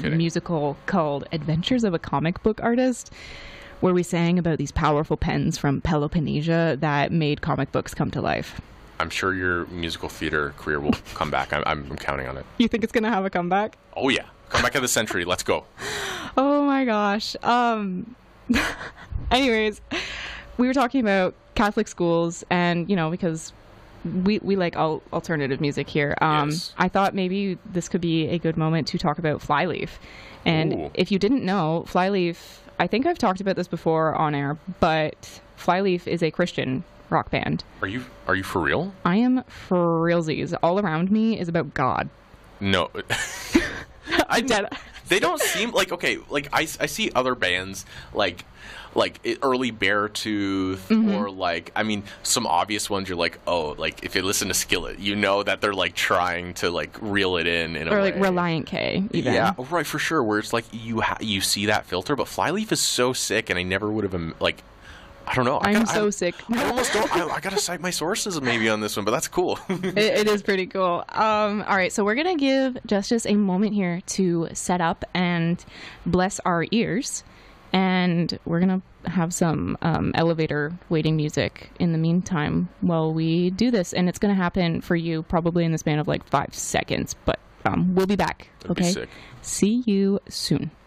kidding. musical called Adventures of a Comic Book Artist, where we sang about these powerful pens from Peloponnesia that made comic books come to life. I'm sure your musical theater career will come back. I'm counting on it. You think it's going to have a comeback? Oh, yeah. Comeback of the century. Let's go. Oh, my gosh. Anyways, we were talking about Catholic schools and, you know, because we like alternative music here. Yes. I thought maybe this could be a good moment to talk about Flyleaf. And Ooh. if you didn't know, Flyleaf, I think I've talked about this before on air, but Flyleaf is a Christian rock band. Are you for real? I am for realsies. All around me is about God. No. Dead. They don't seem like, okay, like I see other bands like early Beartooth or like, I mean, some obvious ones you're like, oh, like if you listen to Skillet, you know that they're like trying to like reel it in a way. Or like Reliant K, even. Yeah, right, for sure, where it's like you see that filter, but Flyleaf is so sick, and I never would have, like, I don't know. I'm so sick. I almost don't. I gotta cite my sources maybe on this one, but that's cool. It is pretty cool. All right, so we're gonna give Justice a moment here to set up and bless our ears, and we're gonna have some elevator waiting music in the meantime while we do this, and it's gonna happen for you probably in the span of like 5 seconds, but we'll be back. That'd okay. be sick. See you soon.